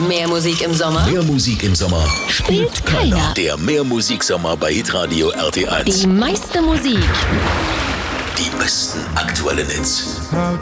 Mehr Musik im Sommer Mehr Musik im Sommer spielt keiner. Der Mehrmusiksommer bei Hitradio RT1. Die meiste Musik. Die besten aktuellen Hits. Frau